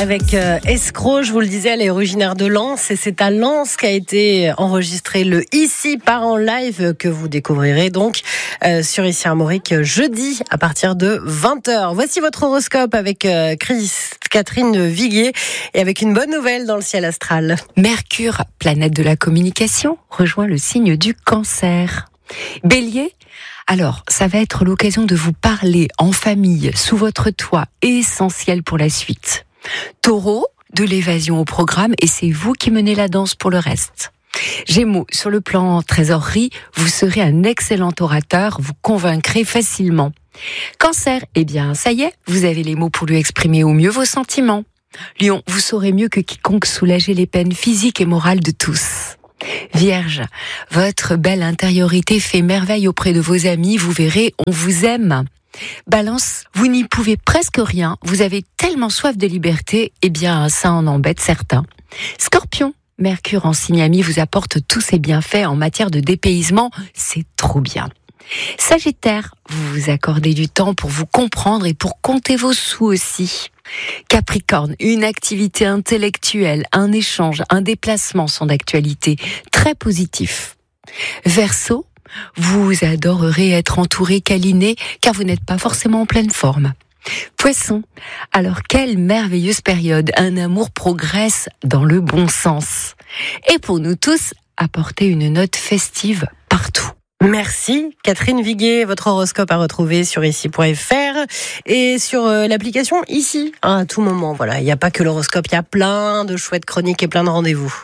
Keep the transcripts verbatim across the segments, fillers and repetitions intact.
avec euh, Escroc, je vous le disais, elle est originaire de Lens et c'est à Lens qu'a été enregistré le Ici part en live que vous découvrirez donc euh, sur Ici Armorique jeudi à partir de vingt heures. Voici votre horoscope avec euh, Chris, Catherine Viguier et avec une bonne nouvelle dans le ciel astral. Mercure, planète de la communication, rejoint le signe du Cancer. Bélier, alors ça va être l'occasion de vous parler en famille, sous votre toit, essentiel pour la suite. Taureau, de l'évasion au programme et c'est vous qui menez la danse pour le reste. Gémeaux, sur le plan trésorerie, vous serez un excellent orateur, vous convaincrez facilement. Cancer, eh bien ça y est, vous avez les mots pour lui exprimer au mieux vos sentiments. Lion, vous saurez mieux que quiconque soulager les peines physiques et morales de tous. Vierge, votre belle intériorité fait merveille auprès de vos amis, vous verrez, on vous aime. Balance, vous n'y pouvez presque rien, vous avez tellement soif de liberté, eh bien ça en embête certains. Scorpion, Mercure en signe ami vous apporte tous ses bienfaits en matière de dépaysement, c'est trop bien. Sagittaire, vous vous accordez du temps pour vous comprendre et pour compter vos sous aussi. Capricorne, une activité intellectuelle, un échange, un déplacement sont d'actualité, très positif. Verseau, vous adorerez être entouré, câliné, car vous n'êtes pas forcément en pleine forme. Poisson, alors quelle merveilleuse période, un amour progresse dans le bon sens. Et pour nous tous, apportez une note festive partout. Merci Catherine Viguier, votre horoscope à retrouver sur ici point f r et sur euh, l'application Ici, hein, à tout moment. Voilà, il n'y a pas que l'horoscope, il y a plein de chouettes chroniques et plein de rendez-vous.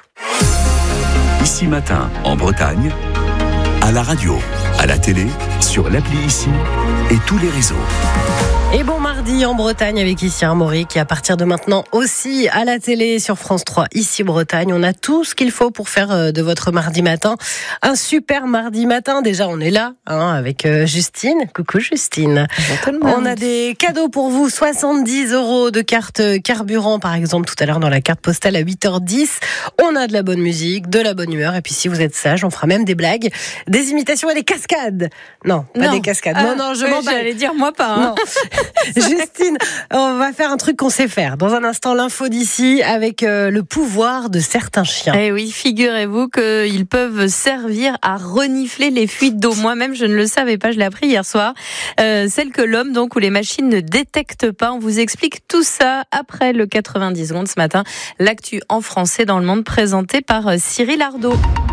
Ici Matin, en Bretagne, à la radio, à la télé, sur l'appli Ici et tous les réseaux. Et bon mardi en Bretagne avec Ici Armorique et à partir de maintenant aussi à la télé sur France trois Ici Bretagne. On a tout ce qu'il faut pour faire de votre mardi matin un super mardi matin. Déjà on est là hein, avec Justine. Coucou Justine. On a des cadeaux pour vous, soixante-dix euros de carte carburant par exemple tout à l'heure dans la carte postale à huit heures dix. On a de la bonne musique, de la bonne humeur et puis si vous êtes sage on fera même des blagues, des imitations et des cascades. Non, pas non. des cascades. Ah, non, non, je oui, m'en bats. J'allais dire moi pas. Hein. Non. Justine, on va faire un truc qu'on sait faire. Dans un instant, l'info d'ici avec euh, le pouvoir de certains chiens. Eh oui, figurez-vous qu'ils peuvent servir à renifler les fuites d'eau. Moi-même, je ne le savais pas, je l'ai appris hier soir. Euh, celle que l'homme, donc, ou les machines ne détectent pas. On vous explique tout ça après le quatre-vingt-dix secondes ce matin. L'actu en français dans le monde présenté par Cyril Ardo.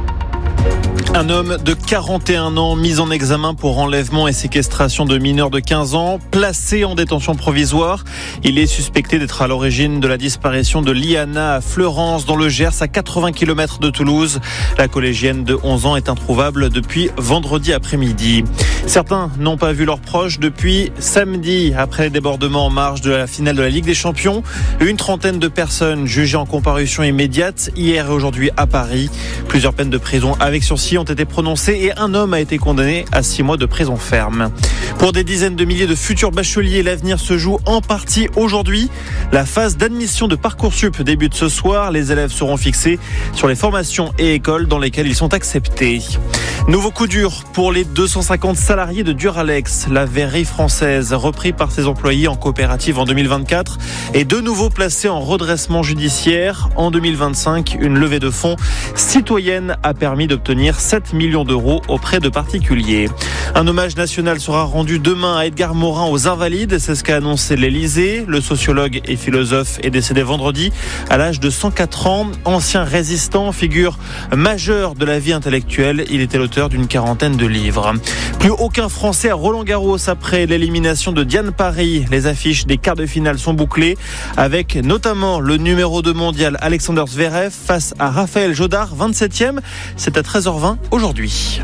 Un homme de quarante et un ans mis en examen pour enlèvement et séquestration de mineurs de quinze ans, placé en détention provisoire. Il est suspecté d'être à l'origine de la disparition de Liana à Fleurance dans le Gers à quatre-vingts kilomètres de Toulouse. La collégienne de onze ans est introuvable depuis vendredi après-midi. Certains n'ont pas vu leurs proches depuis samedi après les débordements en marge de la finale de la Ligue des Champions. Une trentaine de personnes jugées en comparution immédiate hier et aujourd'hui à Paris. Plusieurs peines de prison avec sursis ont été prononcées et un homme a été condamné à six mois de prison ferme. Pour des dizaines de milliers de futurs bacheliers, l'avenir se joue en partie aujourd'hui. La phase d'admission de Parcoursup débute ce soir. Les élèves seront fixés sur les formations et écoles dans lesquelles ils sont acceptés. Nouveau coup dur pour les deux cent cinquante salariés de Duralex. La verrerie française, repris par ses employés en coopérative en deux mille vingt-quatre, est de nouveau placée en redressement judiciaire. En deux mille vingt-cinq, une levée de fonds citoyenne a permis d'obtenir sept millions d'euros auprès de particuliers. Un hommage national sera rendu demain à Edgar Morin aux Invalides. C'est ce qu'a annoncé l'Élysée. Le sociologue et philosophe est décédé vendredi à l'âge de cent quatre ans. Ancien résistant, figure majeure de la vie intellectuelle. Il était l'auteur d'une quarantaine de livres. Plus aucun Français à Roland-Garros après l'élimination de Diane Parry. Les affiches des quarts de finale sont bouclées avec notamment le numéro deux mondial Alexander Zverev face à Raphaël Jodard, vingt-septième. C'est à treize heures vingt aujourd'hui.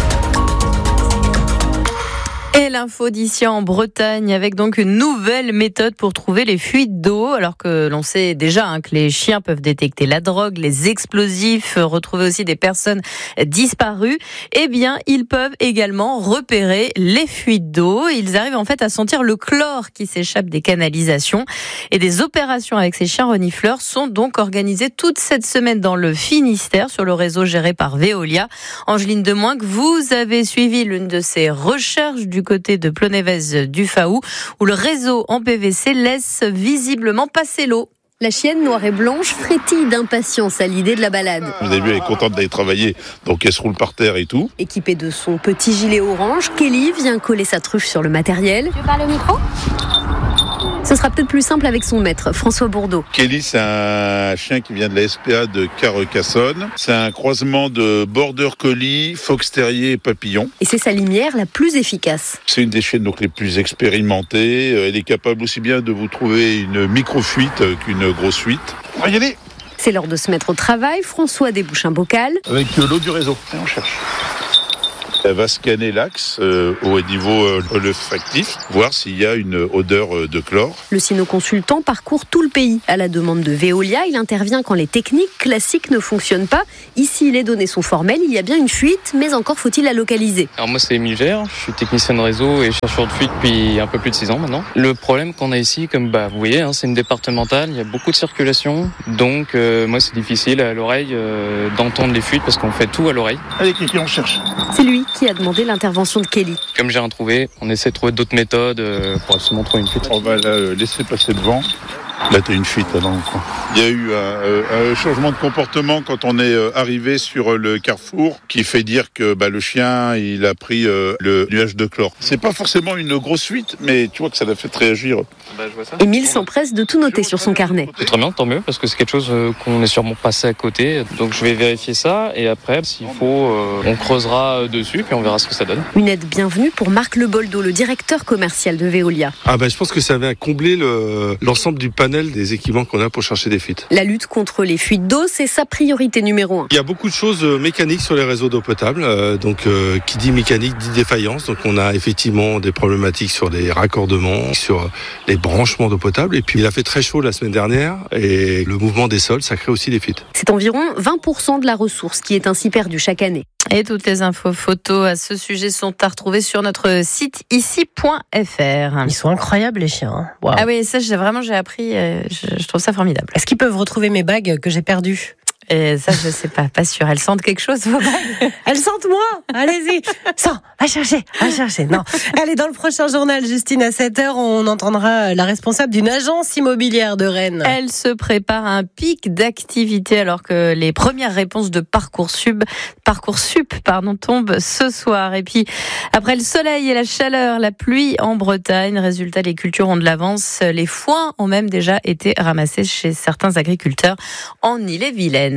Et l'info d'ici en Bretagne avec donc une nouvelle méthode pour trouver les fuites d'eau, alors que l'on sait déjà hein, que les chiens peuvent détecter la drogue, les explosifs, retrouver aussi des personnes disparues. Eh bien, ils peuvent également repérer les fuites d'eau. Ils arrivent en fait à sentir le chlore qui s'échappe des canalisations. Et des opérations avec ces chiens renifleurs sont donc organisées toute cette semaine dans le Finistère sur le réseau géré par Veolia. Angeline Demoinck, vous avez suivi l'une de ces recherches du côté de Plonévez du Faou, où le réseau en P V C laisse visiblement passer l'eau. La chienne noire et blanche frétille d'impatience à l'idée de la balade. Au début, elle est contente d'aller travailler, donc elle se roule par terre et tout. Équipée de son petit gilet orange, Kelly vient coller sa truffe sur le matériel. Tu parles au micro ? Ce sera peut-être plus simple avec son maître, François Bourdeau. Kelly, c'est un chien qui vient de la S P A de Carcassonne. C'est un croisement de border collie, fox terrier et papillon. Et c'est sa limière la plus efficace. C'est une des chiennes donc les plus expérimentées. Elle est capable aussi bien de vous trouver une micro-fuite qu'une grosse fuite. On va y aller. C'est l'heure de se mettre au travail. François débouche un bocal. Avec l'eau du réseau. Et on cherche. Elle va scanner l'axe euh, au niveau euh, olfactif, voir s'il y a une odeur euh, de chlore. Le cynoconsultant parcourt tout le pays. À la demande de Veolia, il intervient quand les techniques classiques ne fonctionnent pas. Ici, les données sont formelles, il y a bien une fuite, mais encore faut-il la localiser. Alors moi, c'est Émile Gère, je suis technicien de réseau et chercheur de fuite depuis un peu plus de six ans maintenant. Le problème qu'on a ici, comme bah, vous voyez, hein, c'est une départementale, il y a beaucoup de circulation, donc euh, moi, c'est difficile à l'oreille euh, d'entendre les fuites parce qu'on fait tout à l'oreille. Allez, Kiki, on cherche. C'est lui qui a demandé l'intervention de Kelly. Comme j'ai rien trouvé, on essaie de trouver d'autres méthodes euh, pour absolument trouver une fuite. On va la laisser passer devant. Là, t'as une fuite là dans le coin. Il y a eu un, un changement de comportement quand on est arrivé sur le carrefour qui fait dire que bah, le chien, il a pris euh, le nuage de chlore. C'est pas forcément une grosse fuite, mais tu vois que ça l'a fait réagir. Bah, je vois ça. Émile s'empresse de tout noter sur son carnet. C'est très bien, tant mieux, parce que c'est quelque chose qu'on est sûrement passé à côté. Donc je vais vérifier ça, et après, s'il faut, euh, on creusera dessus, puis on verra ce que ça donne. Une aide bienvenue pour Marc Leboldo, le directeur commercial de Veolia. Ah bah, je pense que ça vient combler le, l'ensemble du panel des équipements qu'on a pour chercher des fuites. La lutte contre les fuites d'eau, c'est sa priorité numéro un. Il y a beaucoup de choses mécaniques sur les réseaux d'eau potable. Euh, donc, euh, qui dit mécanique dit défaillance. Donc, on a effectivement des problématiques sur les raccordements, sur les branchements d'eau potable. Et puis, il a fait très chaud la semaine dernière. Et le mouvement des sols, ça crée aussi des fuites. C'est environ vingt pour cent de la ressource qui est ainsi perdue chaque année. Et toutes les infos photos à ce sujet sont à retrouver sur notre site ici point f r. Ils sont incroyables les chiens. Hein. Wow. Ah oui, ça j'ai vraiment j'ai appris, euh, je, je trouve ça formidable. Est-ce qu'ils peuvent retrouver mes bagues que j'ai perdues ? Et ça, je sais pas, pas sûr. Elles sentent quelque chose, vos bagues ? Elles sentent moi. Allez-y. Sens, va chercher, va chercher. Non. Allez, dans le prochain journal, Justine, à sept heures, on entendra la responsable d'une agence immobilière de Rennes. Elle se prépare à un pic d'activité alors que les premières réponses de Parcoursup, Parcoursup, pardon, tombent ce soir. Et puis, après le soleil et la chaleur, la pluie en Bretagne, résultat, les cultures ont de l'avance. Les foins ont même déjà été ramassés chez certains agriculteurs en Ille-et-Vilaine.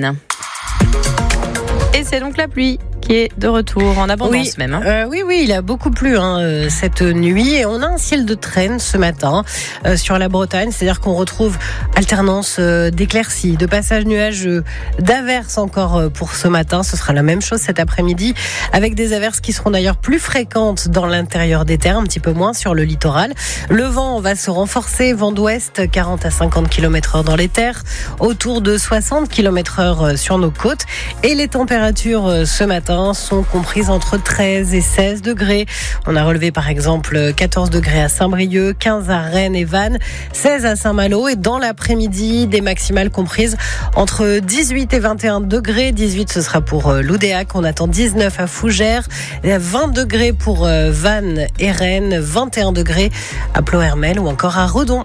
Et c'est donc la pluie qui est de retour en abondance oui, même. Hein. Euh, oui, oui, il a beaucoup plu hein, euh, cette nuit et on a un ciel de traîne ce matin euh, sur la Bretagne, c'est-à-dire qu'on retrouve alternance euh, d'éclaircies, de passages nuageux, d'averses encore euh, pour ce matin. Ce sera la même chose cet après-midi avec des averses qui seront d'ailleurs plus fréquentes dans l'intérieur des terres, un petit peu moins sur le littoral. Le vent va se renforcer, vent d'ouest, quarante à cinquante kilomètres heure dans les terres, autour de soixante kilomètres heure sur nos côtes et les températures euh, ce matin sont comprises entre treize et seize degrés. On a relevé par exemple quatorze degrés à Saint-Brieuc, quinze à Rennes et Vannes, seize à Saint-Malo et dans l'après-midi, des maximales comprises entre dix-huit et vingt et un degrés. dix-huit ce sera pour Loudéac, on attend dix-neuf à Fougères, vingt degrés pour Vannes et Rennes, vingt et un degrés à Ploërmel ou encore à Redon.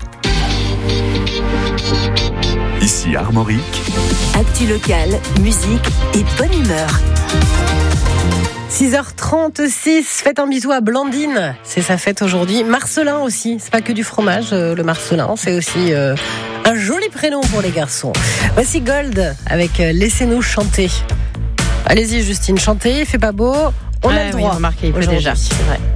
Ici Armorique. Actu locale, musique et bonne humeur. six heures trente-six, faites un bisou à Blandine, c'est sa fête aujourd'hui. Marcelin aussi, c'est pas que du fromage, euh, le Marcelin, c'est aussi euh, un joli prénom pour les garçons. Voici Gold avec euh, Laissez-nous chanter. Allez-y Justine, chantez, il fait pas beau, on ouais, a le droit. Oui, remarquez, il pleut déjà, c'est vrai.